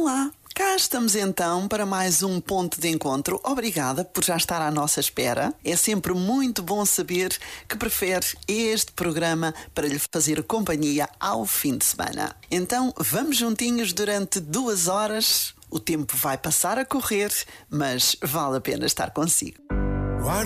Olá, cá estamos então para mais um ponto de encontro. Obrigada por já estar à nossa espera. É sempre muito bom saber que prefere este programa para lhe fazer companhia ao fim de semana. Então, vamos juntinhos durante 2 horas. O tempo vai passar a correr, mas vale a pena estar consigo.